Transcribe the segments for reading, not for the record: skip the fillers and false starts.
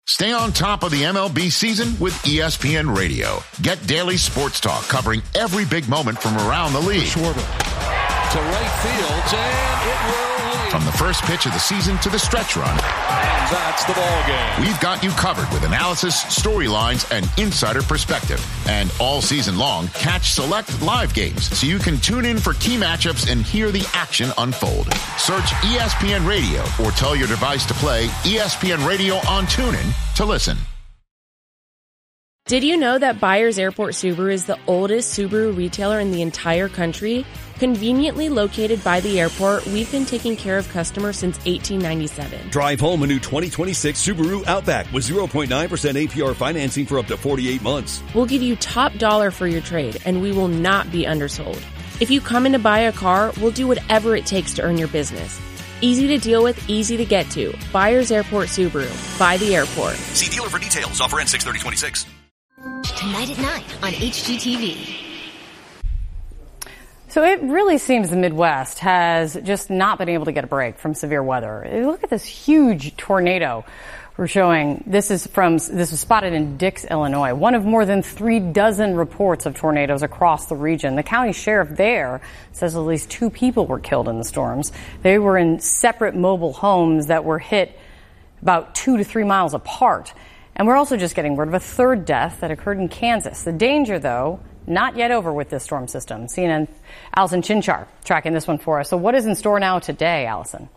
Stay on top of the MLB season with ESPN Radio. Get daily sports talk covering every big moment from around the league. Schwarber to right field, and it will leave. From the first pitch of the season to the stretch run. And that's the ball game. We've got you covered with analysis, storylines, and insider perspective. And all season long, catch select live games so you can tune in for key matchups and hear the action unfold. Search ESPN Radio or tell your device to play ESPN Radio on TuneIn to listen. Did you know that Byers Airport Subaru is the oldest Subaru retailer in the entire country? Conveniently located by the airport, we've been taking care of customers since 1897. Drive home a new 2026 Subaru Outback with 0.9% APR financing for up to 48 months. We'll give you top dollar for your trade, and we will not be undersold. If you come in to buy a car, we'll do whatever it takes to earn your business. Easy to deal with, easy to get to. Byers Airport Subaru. By the airport. See dealer for details. Offer ends 6/30/26. Tonight at 9 on HGTV. So it really seems the Midwest has just not been able to get a break from severe weather. Look at this huge tornado we're showing. This is spotted in Dix, Illinois. One of more than 36 reports of tornadoes across the region. The county sheriff there says at least 2 people were killed in the storms. They were in separate mobile homes that were hit about 2 to 3 miles apart. And we're also just getting word of a third death that occurred in Kansas. The danger, though, not yet over with this storm system. CNN Allison Chinchar tracking this one for us. So what is in store now today, Allison?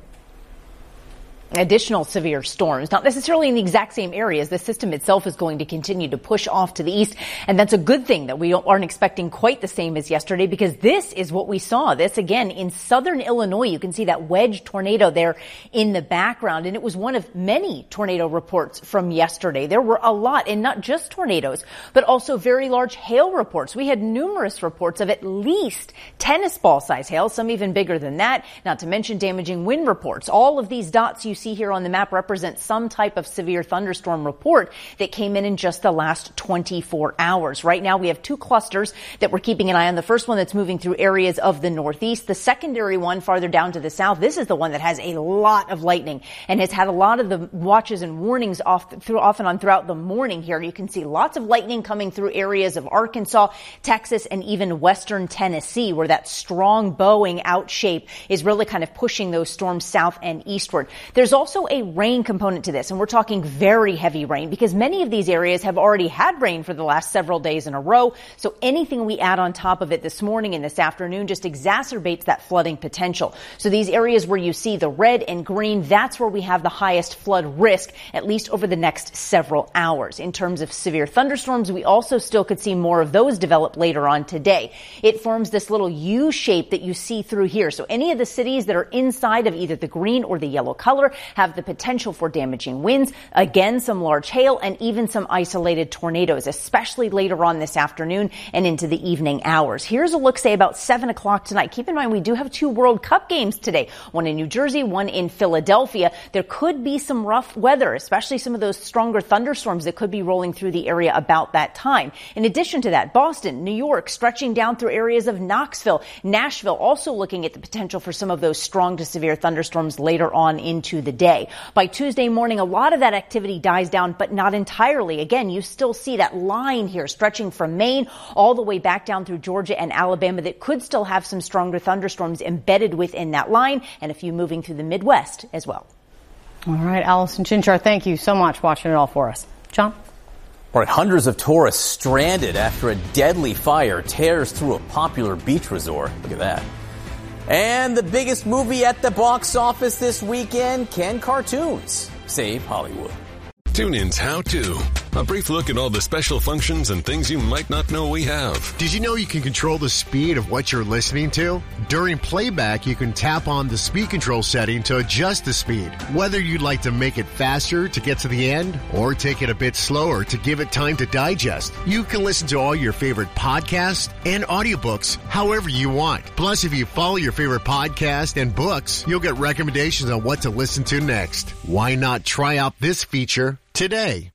Additional severe storms, not necessarily in the exact same areas. The system itself is going to continue to push off to the east, and that's a good thing that we aren't expecting quite the same as yesterday, because this is what we saw. This again in southern Illinois. You can see that wedge tornado there in the background, and it was one of many tornado reports from yesterday. There were a lot, and not just tornadoes, but also very large hail reports. We had numerous reports of at least tennis ball size hail, some even bigger than that, not to mention damaging wind reports. All of these dots you see here on the map represent some type of severe thunderstorm report that came in just the last 24 hours. Right now we have 2 clusters that we're keeping an eye on. The first one that's moving through areas of the Northeast. The secondary one farther down to the south. This is the one that has a lot of lightning and has had a lot of the watches and warnings off and on throughout the morning here. You can see lots of lightning coming through areas of Arkansas, Texas, and even western Tennessee, where that strong bowing out shape is really kind of pushing those storms south and eastward. There's also a rain component to this, and we're talking very heavy rain because many of these areas have already had rain for the last several days in a row. So anything we add on top of it this morning and this afternoon just exacerbates that flooding potential. So these areas where you see the red and green, that's where we have the highest flood risk, at least over the next several hours. In terms of severe thunderstorms, we also still could see more of those develop later on today. It forms this little U shape that you see through here. So any of the cities that are inside of either the green or the yellow color have the potential for damaging winds, again, some large hail, and even some isolated tornadoes, especially later on this afternoon and into the evening hours. Here's a look, say, about 7 o'clock tonight. Keep in mind, we do have 2 World Cup games today, one in New Jersey, one in Philadelphia. There could be some rough weather, especially some of those stronger thunderstorms that could be rolling through the area about that time. In addition to that, Boston, New York, stretching down through areas of Knoxville, Nashville, also looking at the potential for some of those strong to severe thunderstorms later on into the day. By Tuesday morning, a lot of that activity dies down, but not entirely. Again, you still see that line here stretching from Maine all the way back down through Georgia and Alabama that could still have some stronger thunderstorms embedded within that line, and a few moving through the Midwest as well. All right, Allison Chinchar, thank you so much watching it all for us. John? All right, hundreds of tourists stranded after a deadly fire tears through a popular beach resort. Look at that. And the biggest movie at the box office this weekend, can cartoons save Hollywood? TuneIn's How To. A brief look at all the special functions and things you might not know we have. Did you know you can control the speed of what you're listening to? During playback, you can tap on the speed control setting to adjust the speed. Whether you'd like to make it faster to get to the end or take it a bit slower to give it time to digest, you can listen to all your favorite podcasts and audiobooks however you want. Plus, if you follow your favorite podcast and books, you'll get recommendations on what to listen to next. Why not try out this feature today?